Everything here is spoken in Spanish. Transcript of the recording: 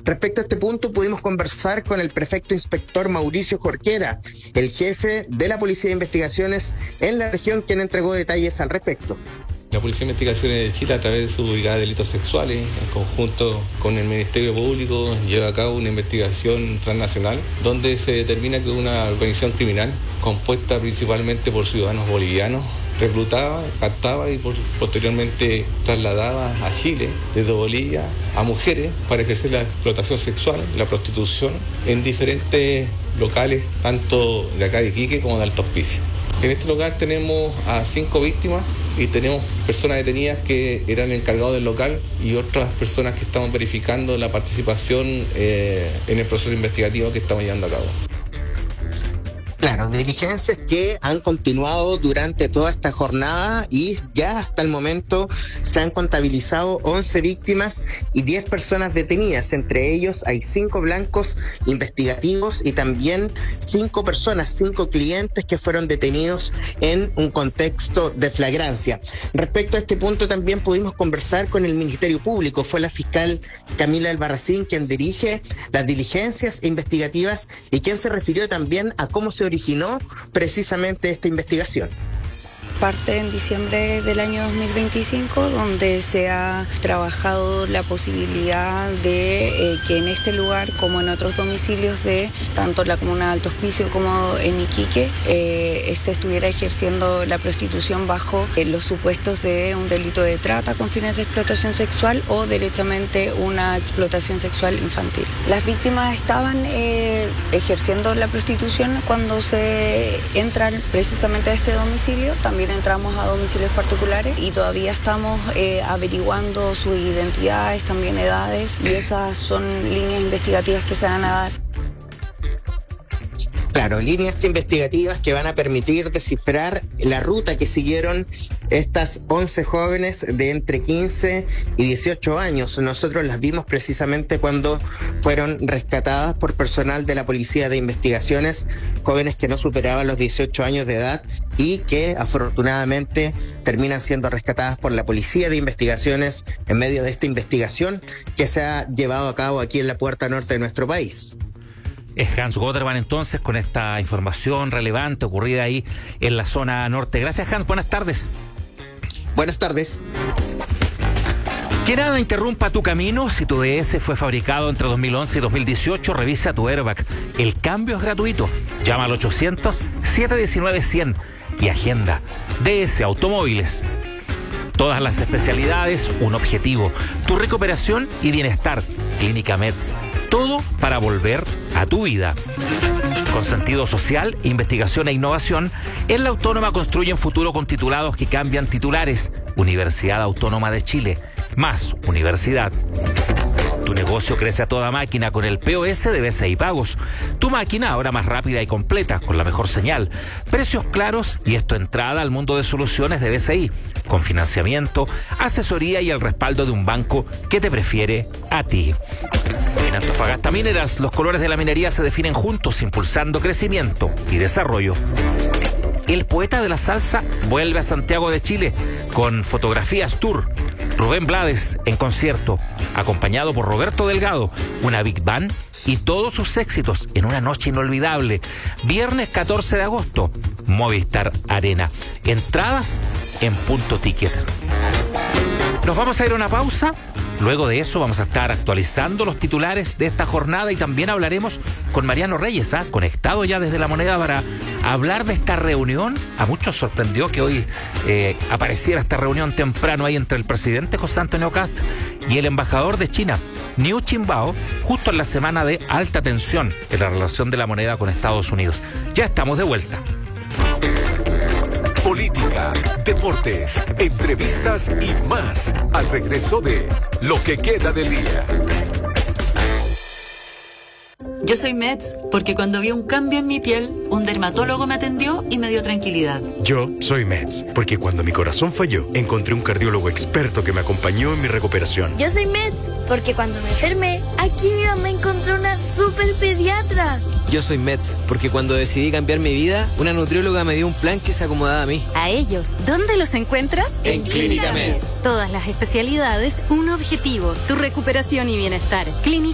Respecto a este punto, pudimos conversar con el prefecto inspector Mauricio Jorquera, el jefe de la Policía de Investigaciones en la región, quien entregó detalles al respecto. La Policía de Investigaciones de Chile, a través de su Brigada de Delitos Sexuales, en conjunto con el Ministerio Público, lleva a cabo una investigación transnacional donde se determina que una organización criminal compuesta principalmente por ciudadanos bolivianos reclutaba, captaba y posteriormente trasladaba a Chile, desde Bolivia, a mujeres para ejercer la explotación sexual, la prostitución, en diferentes locales, tanto de acá de Iquique como de Alto Hospicio. En este lugar tenemos a 5 víctimas y tenemos personas detenidas que eran encargados del local y otras personas que estamos verificando la participación en el proceso investigativo que estamos llevando a cabo. Claro, diligencias que han continuado durante toda esta jornada y ya hasta el momento se han contabilizado 11 víctimas y 10 personas detenidas. Entre ellos hay 5 blancos investigativos y también 5 personas, 5 clientes que fueron detenidos en un contexto de flagrancia. Respecto a este punto también pudimos conversar con el Ministerio Público. Fue la fiscal Camila Albarracín quien dirige las diligencias investigativas y quien se refirió también a cómo se originó precisamente esta investigación. Parte en diciembre del año 2025, donde se ha trabajado la posibilidad de que en este lugar, como en otros domicilios de tanto la comuna de Alto Hospicio como en Iquique, se estuviera ejerciendo la prostitución bajo los supuestos de un delito de trata con fines de explotación sexual o derechamente una explotación sexual infantil. Las víctimas estaban ejerciendo la prostitución cuando se entran precisamente a este domicilio. También entramos a domicilios particulares y todavía estamos averiguando sus identidades, también edades, y esas son líneas investigativas que se van a dar. Claro, líneas investigativas que van a permitir descifrar la ruta que siguieron estas 11 jóvenes de entre 15 y 18 años. Nosotros las vimos precisamente cuando fueron rescatadas por personal de la Policía de Investigaciones, jóvenes que no superaban los 18 años de edad y que afortunadamente terminan siendo rescatadas por la Policía de Investigaciones en medio de esta investigación que se ha llevado a cabo aquí en la puerta norte de nuestro país. Es Hans Gotterman entonces con esta información relevante ocurrida ahí en la zona norte. Gracias, Hans, buenas tardes. Buenas tardes. Que nada interrumpa tu camino. Si tu DS fue fabricado entre 2011 y 2018, revisa tu airbag. El cambio es gratuito. Llama al 800-719-100 y agenda DS Automóviles. Todas las especialidades, un objetivo: tu recuperación y bienestar. Clínica Meds. Todo para volver a tu vida. Con sentido social, investigación e innovación, en la Autónoma construyen futuro con titulados que cambian titulares. Universidad Autónoma de Chile. Más universidad. Tu negocio crece a toda máquina con el POS de BCI Pagos. Tu máquina ahora más rápida y completa, con la mejor señal. Precios claros y esto entrada al mundo de soluciones de BCI. Con financiamiento, asesoría y el respaldo de un banco que te prefiere a ti. En Antofagasta Mineras, los colores de la minería se definen juntos, impulsando crecimiento y desarrollo. El poeta de la salsa vuelve a Santiago de Chile con Fotografías Tour. Rubén Blades en concierto, acompañado por Roberto Delgado, una big band y todos sus éxitos en una noche inolvidable. Viernes 14 de agosto, Movistar Arena. Entradas en Punto Ticket. Nos vamos a ir a una pausa. Luego de eso vamos a estar actualizando los titulares de esta jornada y también hablaremos con Mariano Reyes, conectado ya desde La Moneda para hablar de esta reunión. A muchos sorprendió que hoy apareciera esta reunión temprano ahí entre el presidente José Antonio Kast y el embajador de China, Niu Qinbao, justo en la semana de alta tensión en la relación de La Moneda con Estados Unidos. Ya estamos de vuelta. Política, deportes, entrevistas y más al regreso de Lo que queda del día. Yo soy Meds porque cuando vi un cambio en mi piel, un dermatólogo me atendió y me dio tranquilidad. Yo soy Meds porque cuando mi corazón falló, encontré un cardiólogo experto que me acompañó en mi recuperación. Yo soy Meds porque cuando me enfermé, aquí mi mamá encontró una super pediatra. Yo soy Meds porque cuando decidí cambiar mi vida, una nutrióloga me dio un plan que se acomodaba a mí. A ellos, ¿dónde los encuentras? En Clínica Meds. Todas las especialidades, un objetivo: tu recuperación y bienestar. Clínica